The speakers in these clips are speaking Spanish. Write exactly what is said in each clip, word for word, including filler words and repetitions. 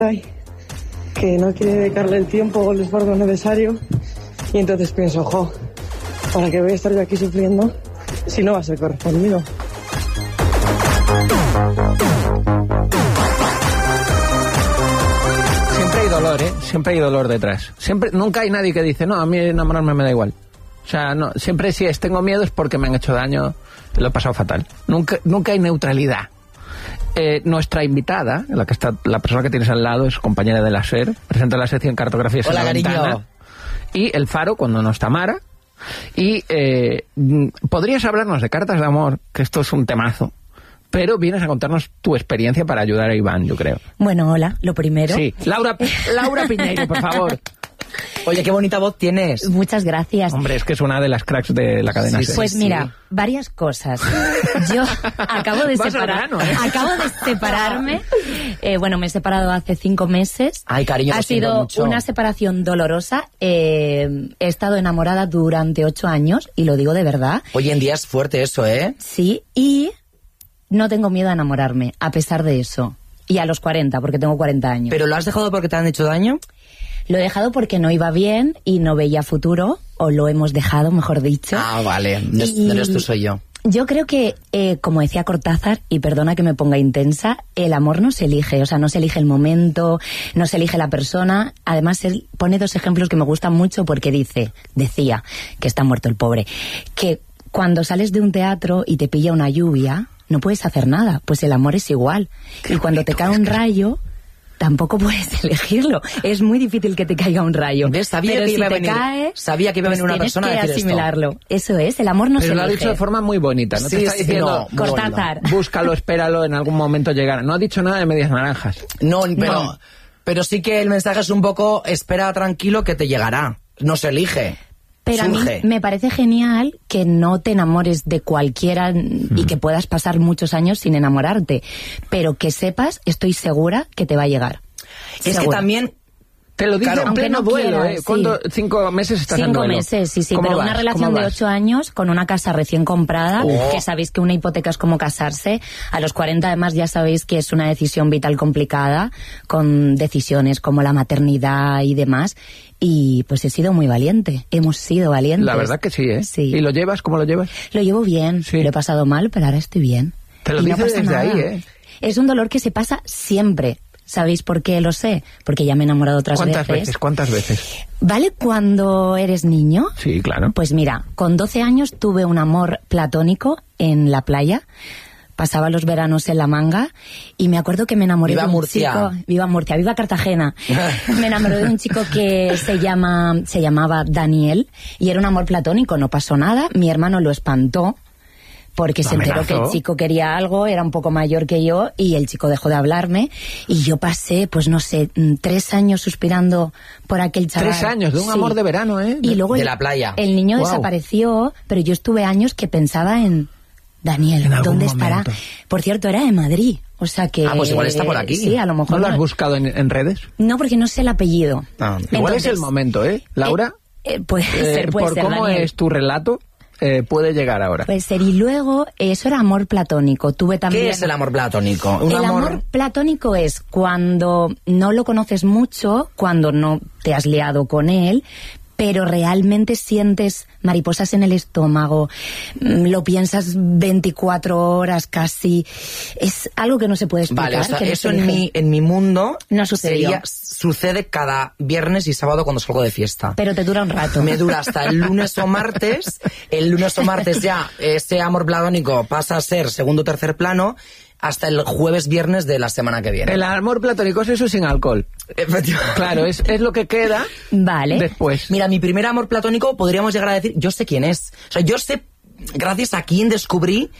que no quiere dedicarle el tiempo o el esfuerzo necesario, y entonces pienso, jo, ¿para qué voy a estar yo aquí sufriendo si no va a ser correspondido? Siempre hay dolor, ¿eh? Siempre hay dolor detrás. Siempre, nunca hay nadie que dice, no, a mí enamorarme me da igual. O sea, no, siempre si es, tengo miedo es porque me han hecho daño, lo he pasado fatal. Nunca, nunca hay neutralidad. Eh, nuestra invitada, la que está, la persona que tienes al lado, es compañera de la SER, presenta la sección Cartografías en la Ventana. Y El Faro, cuando no está Mara. Y eh, podrías hablarnos de cartas de amor, que esto es un temazo, pero vienes a contarnos tu experiencia para ayudar a Iván, yo creo. Bueno, hola, lo primero. Sí, Laura, Laura Piñeiro, por favor. Oye, qué bonita voz tienes. Muchas gracias. Hombre, es que es una de las cracks de la cadena. Sí, SER. Pues sí. mira, varias cosas. Yo acabo de Vas separar, al grano, ¿eh? acabo de separarme. Eh, bueno, me he separado hace cinco meses. Ay, cariño, ha lo siento sido mucho. una separación dolorosa. Eh, he estado enamorada durante ocho años y lo digo de verdad. Hoy en día es fuerte eso, ¿eh? Sí, y no tengo miedo a enamorarme, a pesar de eso. Y a los cuarenta, porque tengo cuarenta años. ¿Pero lo has dejado porque te han hecho daño? Lo he dejado porque no iba bien y no veía futuro, o lo hemos dejado, mejor dicho. Ah, vale. No, Y- no eres tú, soy yo. Yo creo que, eh, como decía Cortázar, y perdona que me ponga intensa, el amor no se elige, o sea, no se elige el momento, no se elige la persona. Además, él pone dos ejemplos que me gustan mucho porque dice, decía, que está muerto el pobre, que cuando sales de un teatro y te pilla una lluvia, no puedes hacer nada, pues el amor es igual. Qué y cuando te bonito, cae es un que- rayo, tampoco puedes elegirlo. Es muy difícil que te caiga un rayo. ¿Ves? Sabía Pero que si iba a te venir- cae, sabía que iba a pues venir una tienes persona a que decir esto. asimilarlo. Eso es, el amor no Pero se lo ha elige. dicho de forma muy bonita, no Sí, te está sí, diciendo, no, muy Cortázar. búscalo, espéralo, en algún momento llegará. No ha dicho nada de medias naranjas. No, pero, No. pero sí que el mensaje es un poco, espera tranquilo que te llegará. No se elige. Pero surge. a mí me parece genial que no te enamores de cualquiera y que puedas pasar muchos años sin enamorarte. Pero que sepas, estoy segura que te va a llegar. Es que Segura. también... Te lo dice Claro, en aunque pleno no duelo, quieras, ¿eh? sí. ¿Cuánto? Cinco meses estás en Cinco duelo. meses, sí, sí, ¿Cómo pero vas? una relación ¿Cómo de vas? ocho años con una casa recién comprada, Oh. que sabéis que una hipoteca es como casarse. A los cuarenta además ya sabéis que es una decisión vital complicada, con decisiones como la maternidad y demás. Y pues he sido muy valiente, hemos sido valientes. La verdad que sí, ¿eh? Sí. ¿Y lo llevas? ¿Cómo lo llevas? Lo llevo bien, Sí. lo he pasado mal, pero ahora estoy bien. Te lo Y no dice pasa desde nada. ahí, ¿eh? Es un dolor que se pasa siempre. ¿Sabéis por qué lo sé? Porque ya me he enamorado otras ¿Cuántas veces. veces? ¿Cuántas veces? ¿Vale cuando eres niño? Sí, claro. Pues mira, con doce años tuve un amor platónico en la playa. Pasaba los veranos en La Manga y me acuerdo que me enamoré Viva de un Murcia. chico... Viva Murcia, viva Cartagena. Me enamoré de un chico que se llama se llamaba Daniel y era un amor platónico, no pasó nada. Mi hermano lo espantó porque ¿Lo se enteró que amenazó? el chico quería algo, era un poco mayor que yo y el chico dejó de hablarme y yo pasé, pues no sé, mm, tres años suspirando por aquel chaval. Tres años de un Sí. amor de verano, ¿eh? Y luego De el, la playa. el niño Wow. desapareció, pero yo estuve años que pensaba en Daniel, En algún ¿dónde estará? momento. Por cierto, era de Madrid, o sea que... Ah, pues igual está por aquí. Sí, a lo ¿No mejor... lo has buscado en, en redes? No, porque no sé el apellido. Ah, Igual es Entonces, el momento, ¿eh? Laura, eh, eh, puede eh, ser, puede por ser, cómo Daniel. es tu relato, eh, puede llegar ahora. Puede ser. Y luego, eso era amor platónico. Tuve también... ¿Qué es el amor platónico? Un El amor platónico es cuando no lo conoces mucho, cuando no te has liado con él, pero realmente sientes mariposas en el estómago, mm, lo piensas veinticuatro horas casi. Es algo que no se puede explicar. Vale, o sea, que no eso se en elige. mi, en mi mundo No sucedió. sería- sucede cada viernes y sábado cuando salgo de fiesta. Pero te dura un rato. Me dura hasta el lunes o martes. El lunes o martes ya ese amor platónico pasa a ser segundo o tercer plano hasta el jueves viernes de la semana que viene. El amor platónico es eso sin alcohol. Efectivamente. Claro, es, es lo que queda Vale. después. Mira, mi primer amor platónico podríamos llegar a decir, yo sé quién es. O sea, yo sé gracias a quién descubrí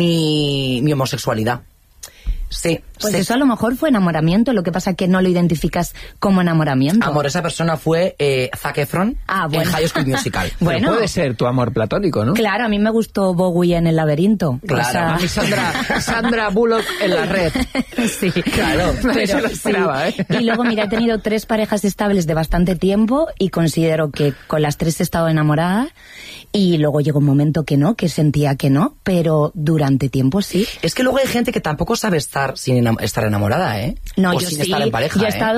mi, mi homosexualidad. Sí, Pues sí. eso a lo mejor fue enamoramiento, lo que pasa que no lo identificas como enamoramiento. Amor, esa persona fue eh, Zac Efron Ah, bueno. en High School Musical. Pero bueno. puede ser tu amor platónico, ¿no? Claro, a mí me gustó Bowie en El laberinto. Claro. O sea- A mí Sandra, Sandra Bullock en la red. Sí, Claro, nadie se lo esperaba, sí. ¿eh? Y luego, mira, he tenido tres parejas estables de bastante tiempo y considero que con las tres he estado enamorada y luego llegó un momento que no, que sentía que no, pero durante tiempo sí. Es que luego hay gente que tampoco sabe estar estar sin enam- estar enamorada, ¿eh? No, o yo sin sí. estar en pareja, Yo he ¿eh? estado